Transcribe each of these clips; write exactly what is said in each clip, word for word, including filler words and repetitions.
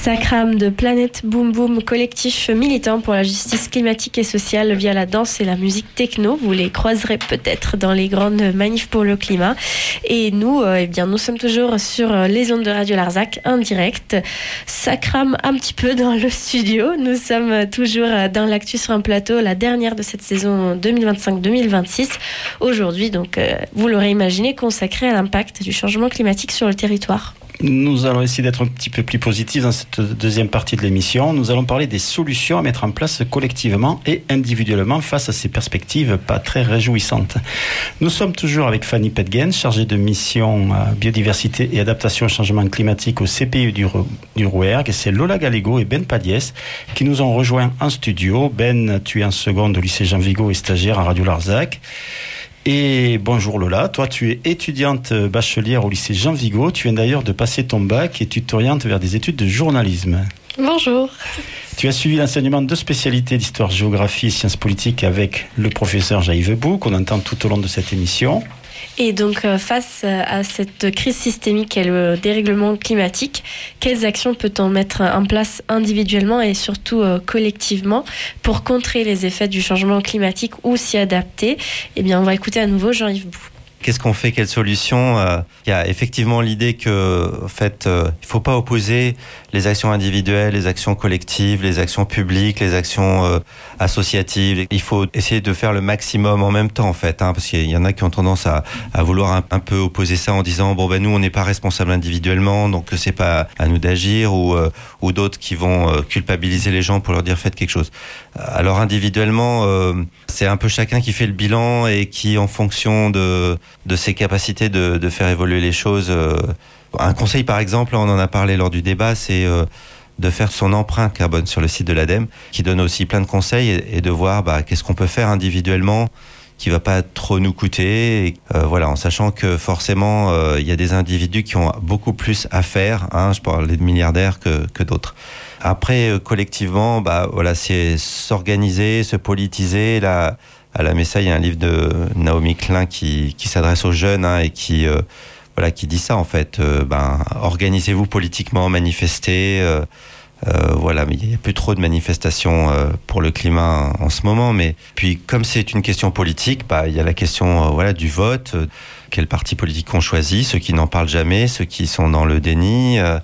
Ça crame de Planète Boom Boom, collectif militant pour la justice climatique et sociale via la danse et la musique techno. Vous les croiserez peut-être dans les grandes manifs pour le climat. Et nous, euh, eh bien, nous sommes toujours sur les ondes de Radio Larzac, en direct. Ça crame un petit peu dans le studio. Nous sommes toujours dans l'actu sur un plateau, la dernière de cette saison deux mille vingt-cinq deux mille vingt-six. Aujourd'hui, donc, euh, vous l'aurez imaginé, consacré à l'impact du changement climatique sur le territoire. Nous allons essayer d'être un petit peu plus positifs dans cette deuxième partie de l'émission. Nous allons parler des solutions à mettre en place collectivement et individuellement face à ces perspectives pas très réjouissantes. Nous sommes toujours avec Fanny Petgen, chargée de mission biodiversité et adaptation au changement climatique au C P I E du, du Rouergue. C'est Lola Gallego et Ben Padiès qui nous ont rejoints en studio. Ben, tu es en seconde au lycée Jean Vigo et stagiaire à Radio Larzac. Et bonjour Lola, toi tu es étudiante bachelière au lycée Jean Vigo, tu viens d'ailleurs de passer ton bac et tu t'orientes vers des études de journalisme. Bonjour. Tu as suivi l'enseignement de spécialités d'histoire, géographie et sciences politiques avec le professeur Jean-Yves Bou, qu'on entend tout au long de cette émission. Et donc, face à cette crise systémique et le dérèglement climatique, quelles actions peut-on mettre en place individuellement et surtout euh, collectivement pour contrer les effets du changement climatique ou s'y adapter ? Eh bien, on va écouter à nouveau Jean-Yves Bou. Qu'est-ce qu'on fait ? Quelle solution ? euh, Il y a effectivement l'idée que, en fait, euh, il ne faut pas opposer les actions individuelles, les actions collectives, les actions publiques, les actions euh, associatives. Il faut essayer de faire le maximum en même temps, en fait, hein, parce qu'il y en a qui ont tendance à, à vouloir un, un peu opposer ça en disant bon ben nous on n'est pas responsables individuellement, donc c'est pas à nous d'agir, ou euh, ou d'autres qui vont euh, culpabiliser les gens pour leur dire faites quelque chose. Alors individuellement, euh, c'est un peu chacun qui fait le bilan et qui, en fonction de de ses capacités de, de faire évoluer les choses. Euh, un conseil, par exemple, on en a parlé lors du débat, c'est euh, de faire son empreinte carbone sur le site de l'ADEME, qui donne aussi plein de conseils, et, et de voir bah, qu'est-ce qu'on peut faire individuellement qui va pas trop nous coûter, et, euh, voilà, en sachant que forcément il euh, y a des individus qui ont beaucoup plus à faire, hein, je parle de milliardaires que, que d'autres. Après, euh, collectivement, bah voilà, c'est s'organiser, se politiser. Là, à la Messa, il y a un livre de Naomi Klein qui, qui s'adresse aux jeunes, hein, et qui, euh, voilà, qui dit ça en fait. Euh, ben, organisez-vous politiquement, manifestez. Euh, euh, voilà, mais il n'y a plus trop de manifestations euh, pour le climat en, en ce moment. Mais puis, comme c'est une question politique, bah, il y a la question, euh, voilà, du vote. Euh, quel parti politique on choisit ? Ceux qui n'en parlent jamais, ceux qui sont dans le déni. Euh,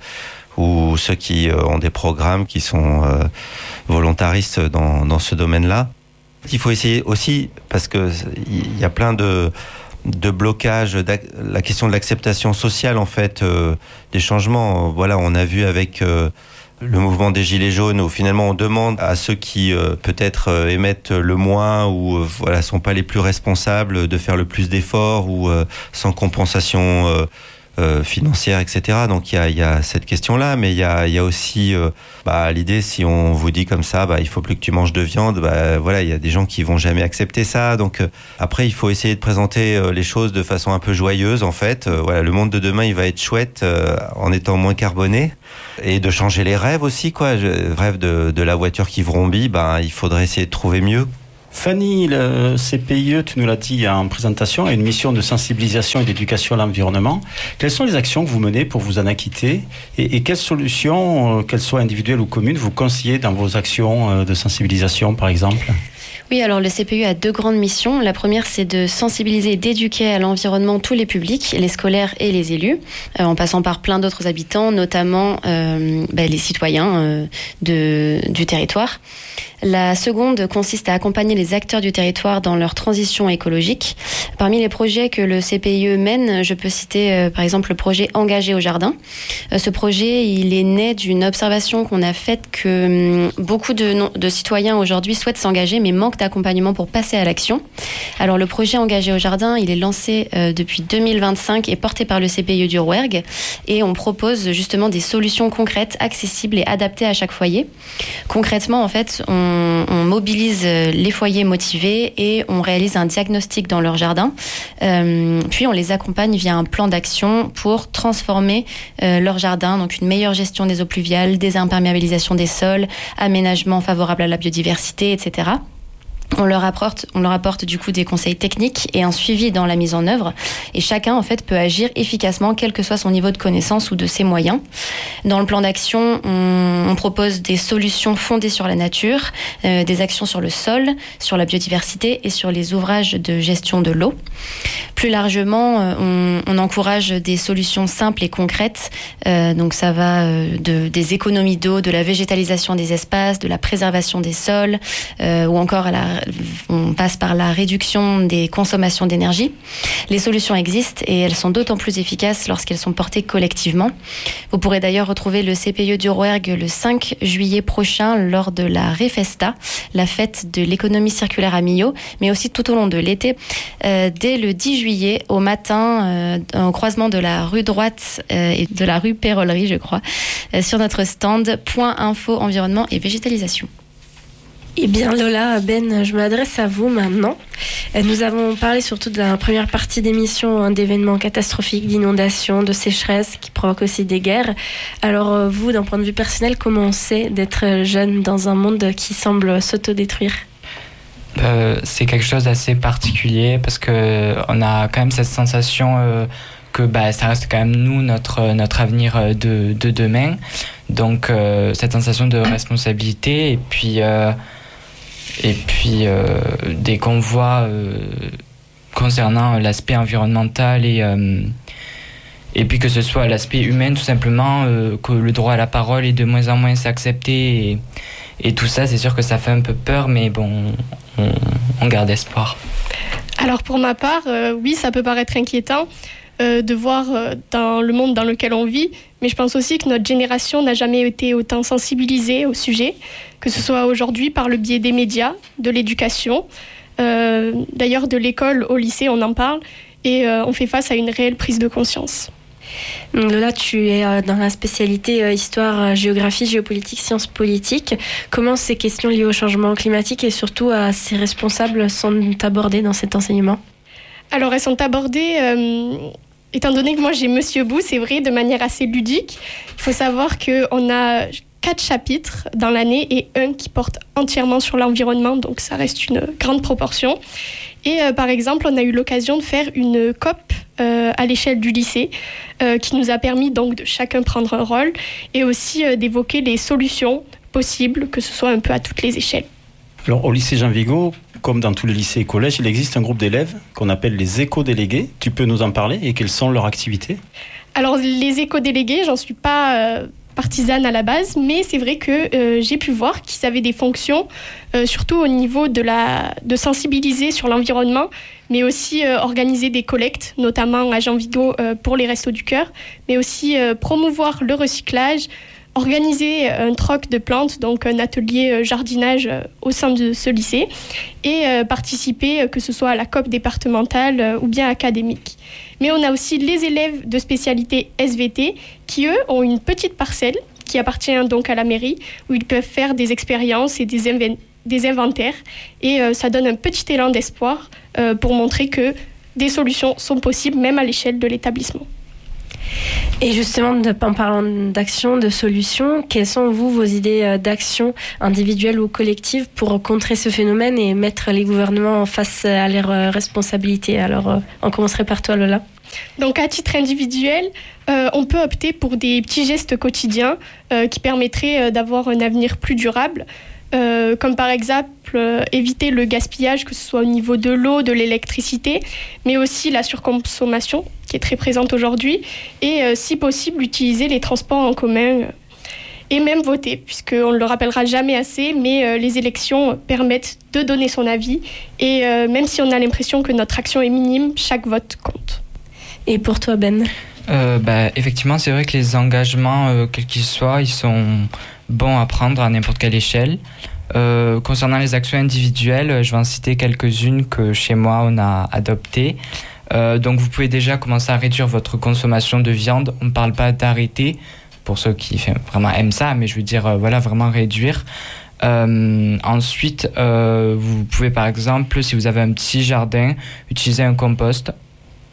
ou ceux qui euh, ont des programmes qui sont euh, volontaristes dans, dans ce domaine-là. Il faut essayer aussi, parce que il y a plein de, de blocages, la question de l'acceptation sociale en fait euh, des changements. Voilà, on a vu avec euh, le mouvement des Gilets jaunes où finalement on demande à ceux qui euh, peut-être euh, émettent le moins ou euh, voilà sont pas les plus responsables de faire le plus d'efforts ou euh, sans compensation euh, Euh, financière, et cetera. Donc il y a, y a cette question-là, mais il y a, y a aussi euh, bah, l'idée, si on vous dit comme ça, bah, il faut plus que tu manges de viande, bah, voilà, il y a des gens qui vont jamais accepter ça. Donc euh, après, il faut essayer de présenter euh, les choses de façon un peu joyeuse, en fait. Euh, voilà, le monde de demain, il va être chouette euh, en étant moins carboné, et de changer les rêves aussi, quoi. Je, rêve de, de la voiture qui vrombit, bah, il faudrait essayer de trouver mieux. Fanny, le C P I E, tu nous l'as dit en présentation, a une mission de sensibilisation et d'éducation à l'environnement. Quelles sont les actions que vous menez pour vous en acquitter et, et quelles solutions, qu'elles soient individuelles ou communes, vous conseillez dans vos actions de sensibilisation, par exemple ? Oui, alors le C P I E a deux grandes missions. La première, c'est de sensibiliser et d'éduquer à l'environnement tous les publics, les scolaires et les élus, euh, en passant par plein d'autres habitants, notamment euh, bah, les citoyens euh, de, du territoire. La seconde consiste à accompagner les acteurs du territoire dans leur transition écologique. Parmi les projets que le C P I E mène, je peux citer euh, par exemple le projet Engagé au jardin. Euh, ce projet, il est né d'une observation qu'on a faite que hum, beaucoup de, non, de citoyens aujourd'hui souhaitent s'engager mais manquent d'accompagnement pour passer à l'action. Alors le projet Engagé au jardin, il est lancé euh, depuis deux mille vingt-cinq et porté par le C P I E du Rouergue, et on propose justement des solutions concrètes, accessibles et adaptées à chaque foyer. Concrètement, en fait, on On, on mobilise les foyers motivés et on réalise un diagnostic dans leur jardin. Euh, puis on les accompagne via un plan d'action pour transformer euh, leur jardin, donc une meilleure gestion des eaux pluviales, désimperméabilisation des sols, aménagement favorable à la biodiversité, et cetera. On leur apporte, on leur apporte du coup des conseils techniques et un suivi dans la mise en œuvre. Et chacun en fait peut agir efficacement, quel que soit son niveau de connaissance ou de ses moyens. Dans le plan d'action, on, on propose des solutions fondées sur la nature, euh, des actions sur le sol, sur la biodiversité et sur les ouvrages de gestion de l'eau. Plus largement, on, on encourage des solutions simples et concrètes. Euh, donc ça va euh, de, des économies d'eau, de la végétalisation des espaces, de la préservation des sols, euh, ou encore à la on passe par la réduction des consommations d'énergie. Les solutions existent et elles sont d'autant plus efficaces lorsqu'elles sont portées collectivement. Vous pourrez d'ailleurs retrouver le C P I E du Rouergue le cinq juillet prochain lors de la Refesta, la fête de l'économie circulaire à Millau, mais aussi tout au long de l'été, euh, dès le dix juillet au matin, euh, au croisement de la rue Droite euh, et de la rue Pérollerie, je crois, euh, sur notre stand Point Info Environnement et Végétalisation. Eh bien Lola, Ben, je m'adresse à vous maintenant. Nous avons parlé surtout de la première partie d'émission d'événements catastrophiques, d'inondations, de sécheresse qui provoquent aussi des guerres. Alors vous, d'un point de vue personnel, comment c'est d'être jeune dans un monde qui semble s'autodétruire ? euh, C'est quelque chose d'assez particulier parce qu'on a quand même cette sensation euh, que bah, ça reste quand même nous, notre, notre avenir de, de demain. Donc euh, cette sensation de responsabilité et puis... Euh, Et puis euh, des convois euh, concernant l'aspect environnemental et, euh, et puis que ce soit l'aspect humain tout simplement, euh, que le droit à la parole est de moins en moins accepté et, et tout ça, c'est sûr que ça fait un peu peur, mais bon, on, on garde espoir. Alors pour ma part, euh, oui, ça peut paraître inquiétant euh, de voir euh, dans le monde dans lequel on vit, mais je pense aussi que notre génération n'a jamais été autant sensibilisée au sujet, que ce soit aujourd'hui par le biais des médias, de l'éducation, euh, d'ailleurs de l'école au lycée, on en parle, et euh, on fait face à une réelle prise de conscience. Lola, tu es dans la spécialité histoire, géographie, géopolitique, sciences politiques. Comment ces questions liées au changement climatique et surtout à ses responsables sont abordées dans cet enseignement ? Alors elles sont abordées... Euh Étant donné que moi j'ai Monsieur Bou, c'est vrai, de manière assez ludique. Il faut savoir qu'on a quatre chapitres dans l'année et un qui porte entièrement sur l'environnement, donc ça reste une grande proportion. Et euh, par exemple, on a eu l'occasion de faire une C O P euh, à l'échelle du lycée, euh, qui nous a permis donc de chacun prendre un rôle et aussi euh, d'évoquer les solutions possibles, que ce soit un peu à toutes les échelles. Alors, au lycée Jean Vigo, comme dans tous les lycées et collèges, il existe un groupe d'élèves qu'on appelle les éco-délégués. Tu peux nous en parler et quelles sont leurs activités ? Alors, les éco-délégués, j'en suis pas euh, partisane à la base, mais c'est vrai que euh, j'ai pu voir qu'ils avaient des fonctions, euh, surtout au niveau de, la, de sensibiliser sur l'environnement, mais aussi euh, organiser des collectes, notamment à Jean Vigo euh, pour les Restos du Cœur, mais aussi euh, promouvoir le recyclage, organiser un troc de plantes, donc un atelier jardinage au sein de ce lycée, et participer, que ce soit à la C O P départementale ou bien académique. Mais on a aussi les élèves de spécialité S V T qui, eux, ont une petite parcelle qui appartient donc à la mairie, où ils peuvent faire des expériences et des, inven- des inventaires. Et euh, ça donne un petit élan d'espoir euh, pour montrer que des solutions sont possibles, même à l'échelle de l'établissement. Et justement, en parlant d'action, de solutions, quelles sont, vous, vos idées d'action individuelles ou collectives pour contrer ce phénomène et mettre les gouvernements face à leurs responsabilités ? Alors, on commencerait par toi, Lola. Donc, à titre individuel, euh, on peut opter pour des petits gestes quotidiens euh, qui permettraient euh, d'avoir un avenir plus durable. Euh, comme par exemple euh, éviter le gaspillage, que ce soit au niveau de l'eau, de l'électricité, mais aussi la surconsommation qui est très présente aujourd'hui, et euh, si possible utiliser les transports en commun euh, et même voter, puisqu'on ne le rappellera jamais assez, mais euh, les élections permettent de donner son avis, et euh, même si on a l'impression que notre action est minime, chaque vote compte. Et pour toi, Ben ? euh, bah, Effectivement, c'est vrai que les engagements, euh, quels qu'ils soient, ils sont bons à prendre à n'importe quelle échelle. Euh, concernant les actions individuelles, je vais en citer quelques-unes que chez moi on a adoptées. Euh, donc vous pouvez déjà commencer à réduire votre consommation de viande. On ne parle pas d'arrêter, pour ceux qui vraiment aiment ça, mais je veux dire, euh, voilà, vraiment réduire. Euh, ensuite, euh, vous pouvez par exemple, si vous avez un petit jardin, utiliser un compost.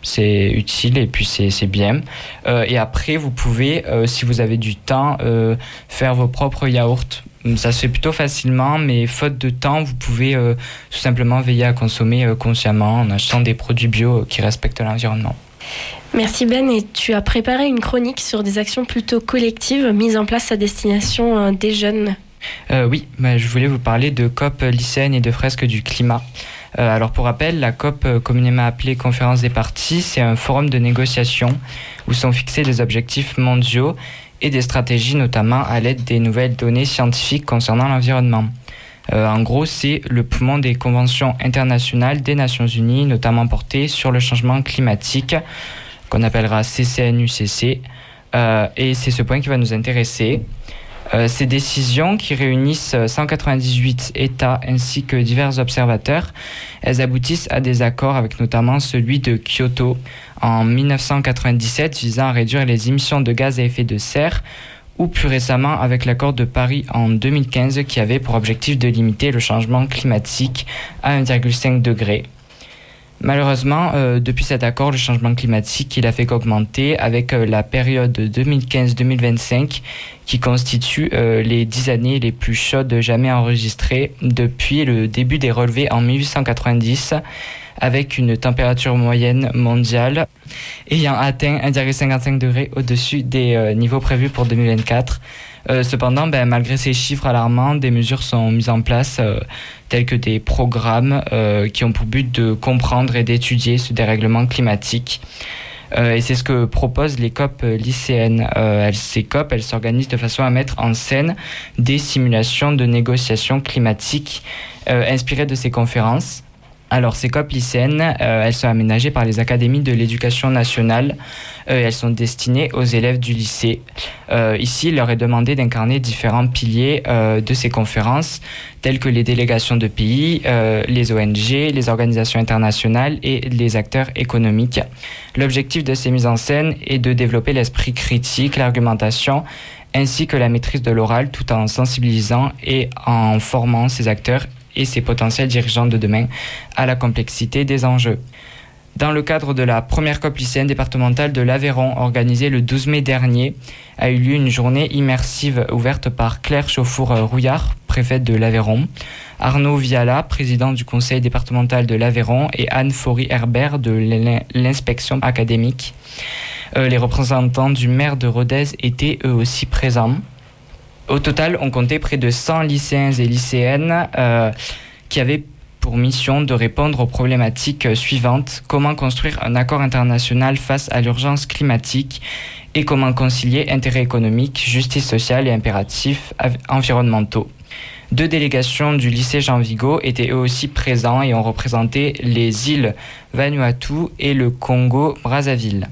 c'est utile et puis c'est, c'est bien. Euh, et après, vous pouvez, euh, si vous avez du temps, euh, faire vos propres yaourts. Ça se fait plutôt facilement, mais faute de temps, vous pouvez euh, tout simplement veiller à consommer euh, consciemment en achetant des produits bio euh, qui respectent l'environnement. Merci Ben, et tu as préparé une chronique sur des actions plutôt collectives mises en place à destination euh, des jeunes. Euh, oui, bah, je voulais vous parler de C O P lycéenne et de fresques du climat. Euh, alors pour rappel, la C O P, communément appelée Conférence des parties, c'est un forum de négociation où sont fixés des objectifs mondiaux et des stratégies, notamment à l'aide des nouvelles données scientifiques concernant l'environnement. Euh, en gros, c'est le poumon des conventions internationales des Nations Unies, notamment portées sur le changement climatique, qu'on appellera C C N U C C. Euh, et c'est ce point qui va nous intéresser. Euh, ces décisions, qui réunissent cent quatre-vingt-dix-huit États ainsi que divers observateurs, elles aboutissent à des accords avec notamment celui de Kyoto en dix-neuf cent quatre-vingt-dix-sept visant à réduire les émissions de gaz à effet de serre, ou plus récemment avec l'accord de Paris en deux mille quinze qui avait pour objectif de limiter le changement climatique à un virgule cinq degré. Malheureusement, euh, depuis cet accord, le changement climatique, il a fait qu'augmenter avec euh, la période deux mille quinze deux mille vingt-cinq qui constitue euh, les dix années les plus chaudes jamais enregistrées depuis le début des relevés en dix-huit cent quatre-vingt-dix, avec une température moyenne mondiale ayant atteint un virgule cinquante-cinq degré au-dessus des euh, niveaux prévus pour deux mille vingt-quatre. Euh, cependant, ben, malgré ces chiffres alarmants, des mesures sont mises en place, euh, telles que des programmes euh, qui ont pour but de comprendre et d'étudier ce dérèglement climatique. Euh, et c'est ce que proposent les C O P lycéennes. Euh, elles, ces C O P, elles s'organisent de façon à mettre en scène des simulations de négociations climatiques euh, inspirées de ces conférences. Alors, ces C O P lycéennes, euh, elles sont aménagées par les académies de l'éducation nationale. Euh, elles sont destinées aux élèves du lycée. Euh, ici, il leur est demandé d'incarner différents piliers euh, de ces conférences, tels que les délégations de pays, euh, les O N G, les organisations internationales et les acteurs économiques. L'objectif de ces mises en scène est de développer l'esprit critique, l'argumentation, ainsi que la maîtrise de l'oral, tout en sensibilisant et en formant ces acteurs et ses potentiels dirigeants de demain à la complexité des enjeux. Dans le cadre de la première C O P lycéenne départementale de l'Aveyron, organisée le douze mai dernier, a eu lieu une journée immersive ouverte par Claire Chauffour-Rouillard, préfète de l'Aveyron, Arnaud Viala, président du conseil départemental de l'Aveyron, et Anne Faury-Herbert de l'inspection académique. Euh, les représentants du maire de Rodez étaient eux aussi présents. Au total, on comptait près de cent lycéens et lycéennes euh, qui avaient pour mission de répondre aux problématiques suivantes. Comment construire un accord international face à l'urgence climatique et comment concilier intérêt économique, justice sociale et impératifs environnementaux. Deux délégations du lycée Jean Vigo étaient eux aussi présents et ont représenté les îles Vanuatu et le Congo-Brazzaville.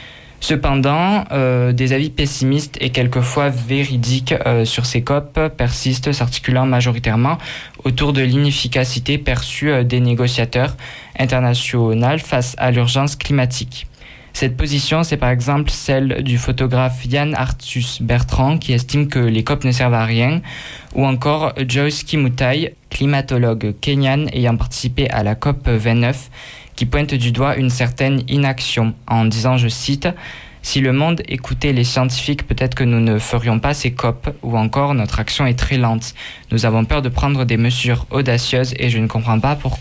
Cependant, euh, des avis pessimistes et quelquefois véridiques euh, sur ces C O P persistent, s'articulant majoritairement autour de l'inefficacité perçue euh, des négociateurs internationaux face à l'urgence climatique. Cette position, c'est par exemple celle du photographe Yann Arthus Bertrand qui estime que les C O P ne servent à rien, ou encore Joyce Kimutai, climatologue kenyan ayant participé à la C O P vingt-neuf, qui pointe du doigt une certaine inaction en disant, je cite, « Si le monde écoutait les scientifiques, peut-être que nous ne ferions pas ces C O P, ou encore notre action est très lente. Nous avons peur de prendre des mesures audacieuses et je ne comprends pas pourquoi. »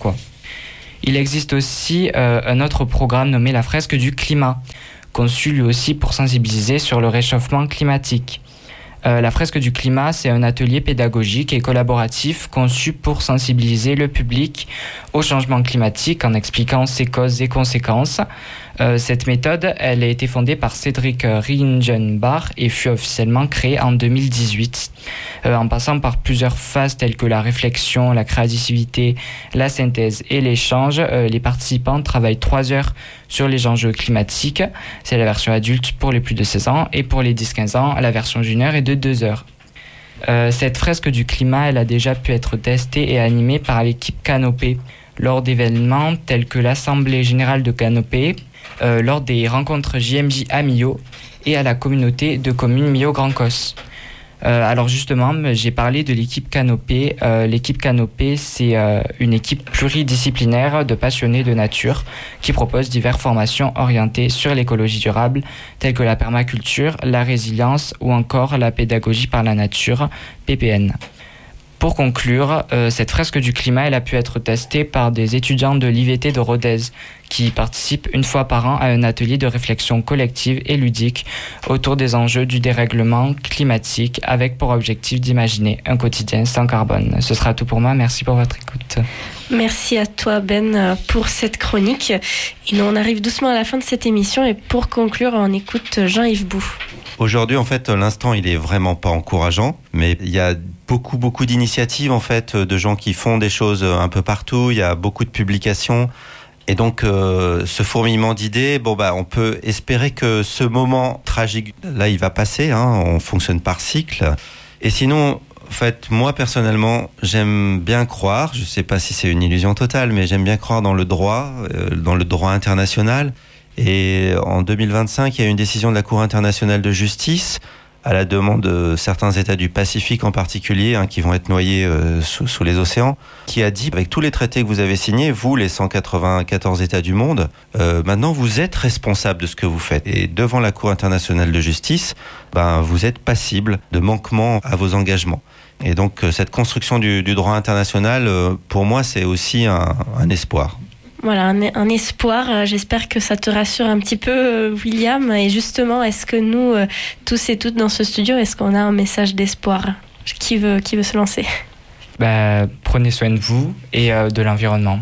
Il existe aussi euh, un autre programme nommé la fresque du climat, conçu lui aussi pour sensibiliser sur le réchauffement climatique. Euh, la fresque du climat, c'est un atelier pédagogique et collaboratif conçu pour sensibiliser le public au changement climatique en expliquant ses causes et conséquences. Euh, cette méthode, elle a été fondée par Cédric Ringenbach et fut officiellement créée en deux mille dix-huit. Euh, en passant par plusieurs phases telles que la réflexion, la créativité, la synthèse et l'échange, euh, les participants travaillent trois heures sur les enjeux climatiques. C'est la version adulte pour les plus de seize ans et pour les dix à quinze ans, la version junior est de deux heures. Euh, cette fresque du climat, elle a déjà pu être testée et animée par l'équipe Canopée lors d'événements tels que l'Assemblée Générale de Canopée, euh, lors des rencontres J M J à Millau et à la communauté de communes Millau-Grand Cos. Euh, alors justement, j'ai parlé de l'équipe Canopée. Euh, l'équipe Canopée, c'est euh, une équipe pluridisciplinaire de passionnés de nature qui propose diverses formations orientées sur l'écologie durable, telles que la permaculture, la résilience ou encore la pédagogie par la nature, P P N. Pour conclure, euh, cette fresque du climat elle a pu être testée par des étudiants de l'I V T de Rodez qui participent une fois par an à un atelier de réflexion collective et ludique autour des enjeux du dérèglement climatique avec pour objectif d'imaginer un quotidien sans carbone. Ce sera tout pour moi. Merci pour votre écoute. Merci à toi Ben pour cette chronique. Et nous on arrive doucement à la fin de cette émission et pour conclure on écoute Jean-Yves Bou. Aujourd'hui, en fait, l'instant, il est vraiment pas encourageant, mais il y a beaucoup, beaucoup d'initiatives, en fait, de gens qui font des choses un peu partout. Il y a beaucoup de publications. Et donc, euh, ce fourmillement d'idées, bon, bah, on peut espérer que ce moment tragique, là, il va passer, hein. On fonctionne par cycle. Et sinon, en fait, moi, personnellement, j'aime bien croire, je sais pas si c'est une illusion totale, mais j'aime bien croire dans le droit, euh, dans le droit international. Et en deux mille vingt-cinq, il y a eu une décision de la Cour internationale de justice à la demande de certains États du Pacifique en particulier, hein, qui vont être noyés euh, sous, sous les océans, qui a dit, avec tous les traités que vous avez signés, vous, les cent quatre-vingt-quatorze États du monde, euh, maintenant vous êtes responsables de ce que vous faites. Et devant la Cour internationale de justice, ben, vous êtes passible de manquement à vos engagements. Et donc cette construction du, du droit international, euh, pour moi, c'est aussi un, un espoir. Voilà, un, un espoir. J'espère que ça te rassure un petit peu, William. Et justement, est-ce que nous, tous et toutes dans ce studio, est-ce qu'on a un message d'espoir ? Qui veut, qui veut se lancer ? Bah, prenez soin de vous et euh, de l'environnement.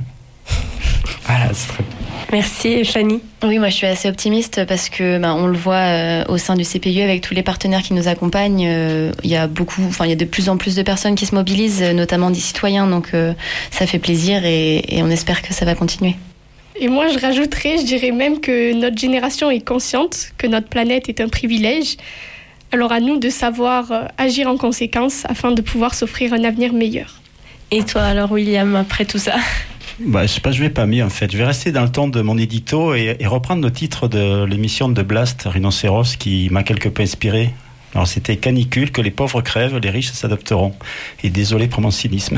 Voilà, c'est très bien. Merci, Fanny. Oui, moi je suis assez optimiste parce que ben, on le voit euh, au sein du C P I E avec tous les partenaires qui nous accompagnent. Il euh, y a beaucoup, enfin il y a de plus en plus de personnes qui se mobilisent, notamment des citoyens. Donc euh, ça fait plaisir et, et on espère que ça va continuer. Et moi je rajouterais, je dirais même que notre génération est consciente que notre planète est un privilège. Alors à nous de savoir euh, agir en conséquence afin de pouvoir s'offrir un avenir meilleur. Et toi alors, William, après tout ça ? Bah, je sais pas, je vais pas mieux en fait. Je vais rester dans le ton de mon édito et, et reprendre le titre de l'émission de Blast, Rhinocéros, qui m'a quelque peu inspiré. Alors c'était canicule, que les pauvres crèvent, les riches s'adapteront. Et désolé pour mon cynisme.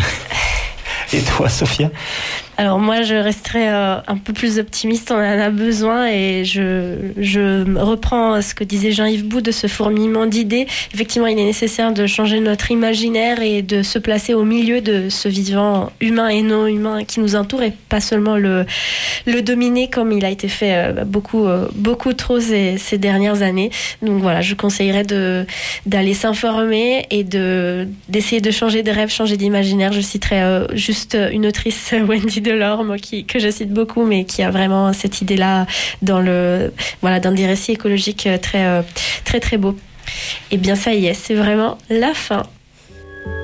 Et toi, Sophia ? Alors moi, je resterai euh, un peu plus optimiste, on en a besoin et je, je reprends ce que disait Jean-Yves Bou de ce fourmillement d'idées. Effectivement, il est nécessaire de changer notre imaginaire et de se placer au milieu de ce vivant humain et non humain qui nous entoure et pas seulement le, le dominer comme il a été fait euh, beaucoup, euh, beaucoup trop ces, ces dernières années. Donc voilà, je conseillerais de, d'aller s'informer et de, d'essayer de changer de rêve, changer d'imaginaire. Je citerai euh, juste une autrice, Wendy Delorme, qui, que je cite beaucoup, mais qui a vraiment cette idée-là dans, le, voilà, dans des récits écologiques très, très, très beaux. Et bien ça y est, c'est vraiment la fin